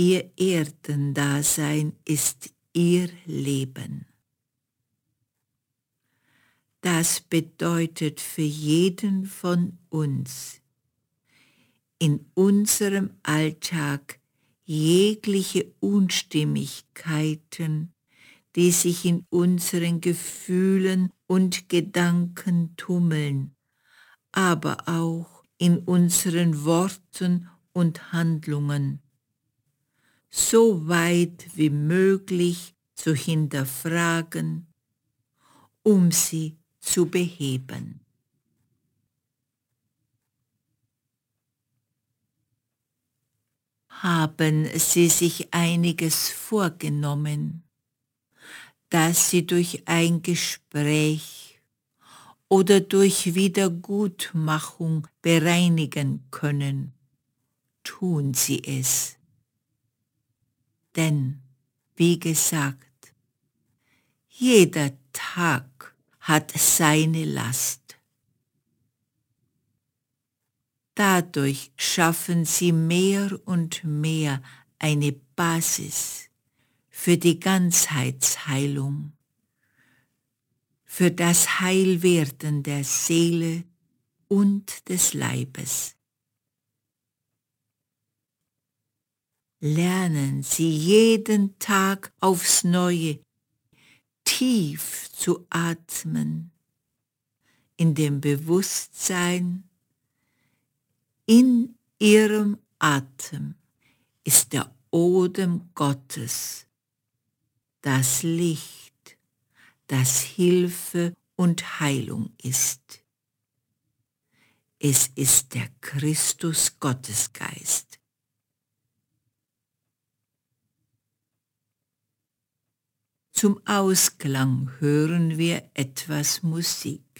Ihr Erdendasein ist ihr Leben. Das bedeutet für jeden von uns, in unserem Alltag jegliche Unstimmigkeiten, die sich in unseren Gefühlen und Gedanken tummeln, aber auch in unseren Worten und Handlungen, so weit wie möglich zu hinterfragen, um sie zu beheben. Haben Sie sich einiges vorgenommen, das Sie durch ein Gespräch oder durch Wiedergutmachung bereinigen können, tun Sie es. Denn, wie gesagt, jeder Tag hat seine Last. Dadurch schaffen Sie mehr und mehr eine Basis für die Ganzheitsheilung, für das Heilwerden der Seele und des Leibes. Lernen Sie jeden Tag aufs Neue tief zu atmen, in dem Bewusstsein, in Ihrem Atem ist der Odem Gottes, das Licht, das Hilfe und Heilung ist. Es ist der Christus Gottesgeist. Zum Ausklang hören wir etwas Musik.